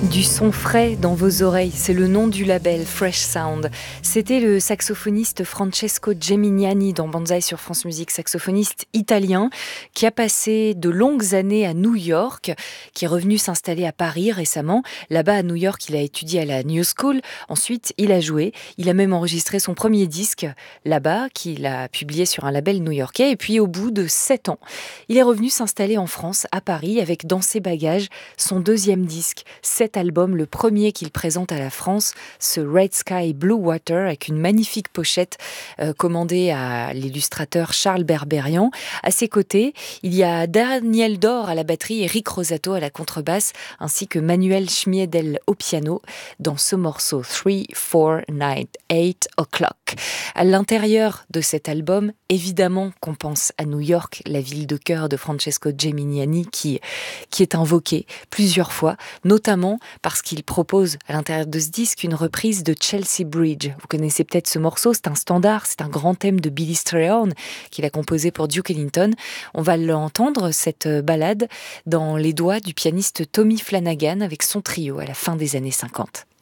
Du son frais dans vos oreilles, c'est le nom du label Fresh Sound. C'était le saxophoniste Francesco Geminiani dans Banzai sur France Musique, saxophoniste italien qui a passé de longues années à New York, qui est revenu s'installer à Paris récemment. Là-bas à New York, il a étudié à la New School. Ensuite, il a joué. Il a même enregistré son premier disque là-bas, qu'il a publié sur un label new-yorkais. Et puis au bout de 7 ans, il est revenu s'installer en France, à Paris, avec dans ses bagages son deuxième disque, cet album, le premier qu'il présente à la France, ce Red Sky Blue Water, avec une magnifique pochette commandée à l'illustrateur Charles Berberian. À ses côtés, il y a Daniel Dor à la batterie et Rick Rosato à la contrebasse, ainsi que Manuel Schmiedel au piano dans ce morceau 3, 4, 9, 8 o'clock. À l'intérieur de cet album, évidemment qu'on pense à New York, la ville de cœur de Francesco Geminiani qui est invoquée plusieurs fois, notamment parce qu'il propose à l'intérieur de ce disque une reprise de Chelsea Bridge. Vous connaissez peut-être ce morceau, c'est un standard, c'est un grand thème de Billy Strayhorn qu'il a composé pour Duke Ellington. On va l'entendre, cette ballade, dans les doigts du pianiste Tommy Flanagan avec son trio à la fin des années 50.